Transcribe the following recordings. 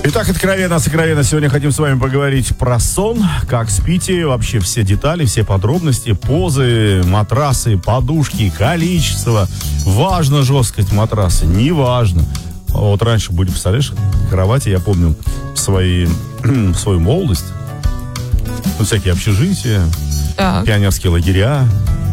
Итак, откровенно, сегодня хотим с вами поговорить про сон, как спите, вообще все детали, все подробности, позы, матрасы, подушки, количество. Важно жесткость матраса, не важно. Вот раньше были, представляешь, кровати, я помню, свою молодость, всякие общежития, пионерские лагеря,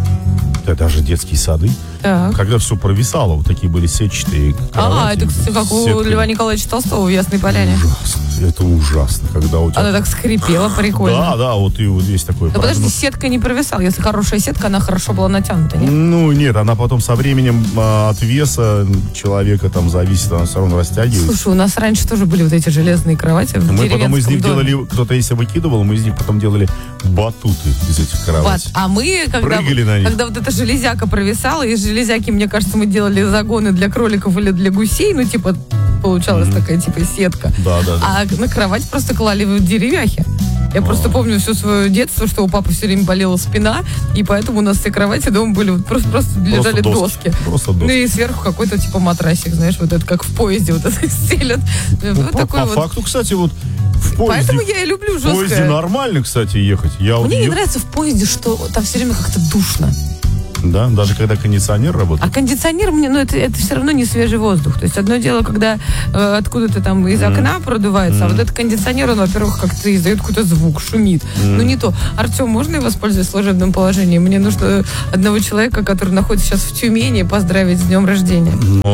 даже детские сады. Так. Когда все провисало, вот такие были сетчатые кровати. Это, кстати, как у Льва Николаевича Толстого в Ясной Поляне. Ужасно. Это ужасно, когда у тебя... Она так скрипела, прикольно. Да, вот и вот есть такой... Но подожди, сетка не провисала. Если хорошая сетка, она хорошо была натянута, нет? Ну, нет, она потом со временем от веса человека там зависит, она все равно растягивается. Слушай, у нас раньше тоже были вот эти железные кровати в Мы потом из них доме. делали, кто-то если выкидывал, мы из них потом делали батуты из этих кроватей. А мы, когда вот эта железяка провисала, из железяки, мне кажется, мы делали загоны для кроликов или для гусей, ну, типа, получалась такая, типа, сетка. Да. А на кровать просто клали в деревяхи. Я просто помню все свое детство, что у папы все время болела спина, и поэтому у нас все кровати дома были просто лежали доски. Просто доски. Ну и сверху какой-то типа матрасик, знаешь, вот это как в поезде вот это стелят. По факту, кстати, вот в поезде... Поэтому я и люблю жесткое. В поезде нормально, кстати, ехать. Мне не нравится в поезде, что там все время как-то душно. Да, даже когда кондиционер работает. А кондиционер мне, это все равно не свежий воздух. То есть одно дело, когда откуда-то там из окна продувается, а вот этот кондиционер, он, во-первых, как-то издает какой-то звук, шумит. Ну не то. Артем, можно я воспользуюсь служебным положением? Мне нужно одного человека, который находится сейчас в Тюмени, поздравить с днем рождения.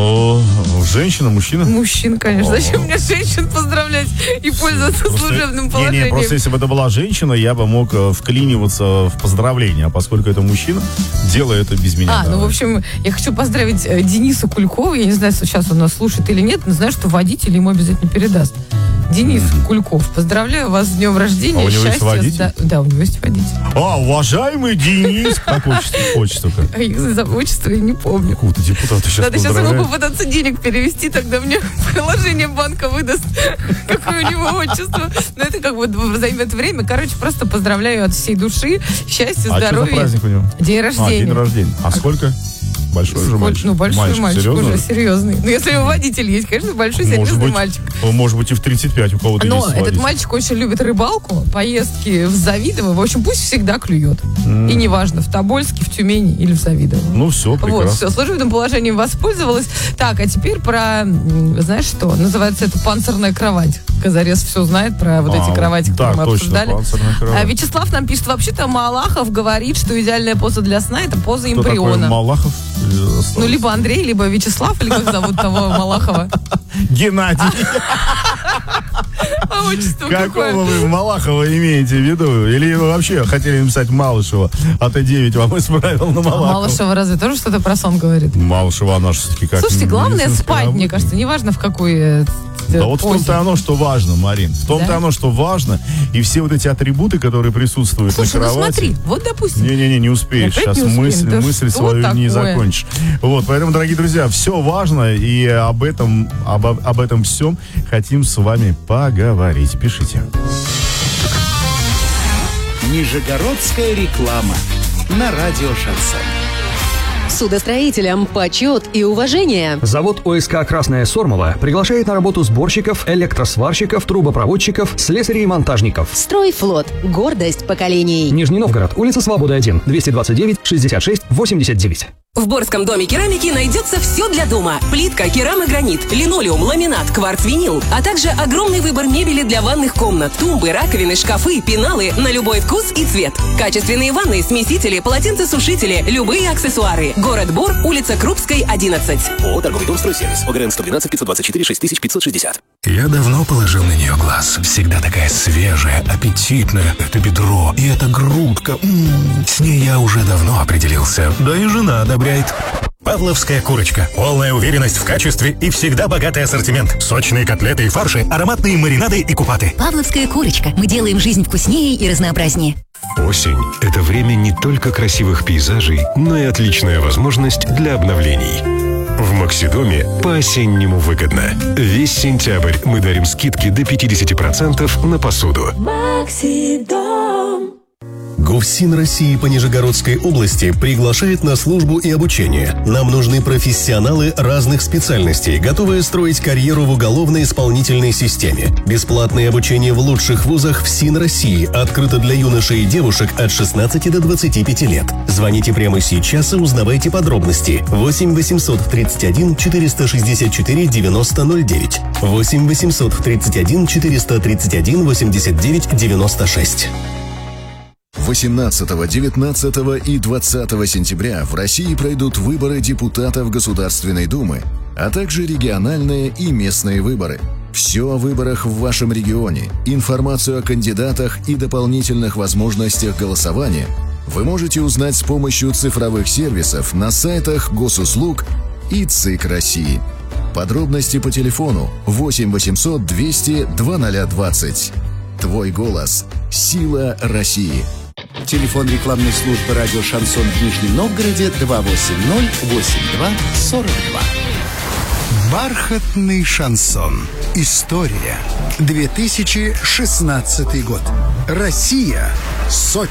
Женщина, мужчина? Мужчина, конечно. Зачем мне женщин поздравлять и пользоваться служебным положением? Просто если бы это была женщина, я бы мог вклиниваться в поздравление. А поскольку это мужчина, делает это без меня. В общем, я хочу поздравить Дениса Кулькова. Я не знаю, сейчас он нас слушает или нет, но знаю, что водитель ему обязательно передаст. Денис Кульков, поздравляю вас с днем рождения. А у него есть водитель? Да, у него есть водитель. Уважаемый Денис. Как отчество? За отчество я не помню. Какого-то депутата сейчас надо сейчас ему попытаться денег перевести, тогда мне приложение банка выдаст, какое у него отчество. Но это как бы займет время. Короче, просто поздравляю от всей души. Счастья, здоровья. А что за праздник у него? День рождения. День рождения. А сколько? Большой же мальчик. Ну, большой мальчик серьезно? уже, серьезный. Ну, если у водитель есть, конечно, большой, серьезный мальчик. Может быть, и в 35 у кого-то есть водитель. Но этот мальчик очень любит рыбалку, поездки в Завидово. В общем, пусть всегда клюет. И неважно, в Тобольске, в Тюмени или в Завидово. Ну, все, прекрасно. Вот, все, служебным положением воспользовалась. Так, а теперь про, знаешь что, называется это панцирная кровать. Казарес все знает про вот эти кровати, которые мы обсуждали. Вячеслав нам пишет, вообще-то Малахов говорит, что идеальная поза для сна – это поза эмбриона. Кто такой Малахов? Ну, либо Андрей, либо Вячеслав, или как зовут того Малахова? Геннадий. А отчество какого вы Малахова имеете в виду? Или вы вообще хотели написать Малышева? А Т9 вам исправил на Малахова. Малышева разве тоже что-то про сон говорит? Малышева, она же все-таки как... Слушайте, главное спать, мне кажется, неважно в какой... Да вот в том-то оно, что важно, Марин. В том-то оно, что важно. И все вот эти атрибуты, которые присутствуют на кровати... Слушай, ну смотри, вот допустим... Не успеешь. Сейчас мысль свою не закончишь. Вот, поэтому, дорогие друзья, все важно. И об этом всем хотим с вами поговорить. Пишите. Нижегородская реклама на радио «Шансон». Судостроителям почет и уважение. Завод ОСК «Красная Сормова» приглашает на работу сборщиков, электросварщиков, трубопроводчиков, слесарей и монтажников. Стройфлот. Гордость поколений. Нижний Новгород. Улица Свободы 1. 229 66 89. В Борском доме керамики найдется все для дома. Плитка, керамогранит, линолеум, ламинат, кварц-винил, а также огромный выбор мебели для ванных комнат, тумбы, раковины, шкафы, пеналы на любой вкус и цвет. Качественные ванны, смесители, полотенцесушители, любые аксессуары. Город Бор, улица Крупской, 11. ООО «Торговый дом «Стройсервис». ОГРН 112 524 6560. Я давно положил на нее глаз. Всегда такая свежая, аппетитная. Это бедро и эта грудка. С ней я уже давно определился. Да и жена одобряет. Павловская курочка. Полная уверенность в качестве и всегда богатый ассортимент. Сочные котлеты и фарши, ароматные маринады и купаты. Павловская курочка. Мы делаем жизнь вкуснее и разнообразнее. Осень – это время не только красивых пейзажей, но и отличная возможность для обновлений. В Максидоме по-осеннему выгодно. Весь сентябрь мы дарим скидки до 50% на посуду. Максидом. ГУФСИН России по Нижегородской области приглашает на службу и обучение. Нам нужны профессионалы разных специальностей, готовые строить карьеру в уголовно-исполнительной системе. Бесплатное обучение в лучших вузах ФСИН России открыто для юношей и девушек от 16 до 25 лет. Звоните прямо сейчас и узнавайте подробности. 8 831 464 9009. 8 831 431 89 96. 18, 19 и 20 сентября в России пройдут выборы депутатов Государственной Думы, а также региональные и местные выборы. Все о выборах в вашем регионе, информацию о кандидатах и дополнительных возможностях голосования вы можете узнать с помощью цифровых сервисов на сайтах Госуслуг и ЦИК России. Подробности по телефону 8 800 200 2020. Твой голос – сила России. Телефон рекламной службы радио «Шансон» в Нижнем Новгороде 280-82-42. Бархатный шансон. История. 2016 год. Россия. Сочи.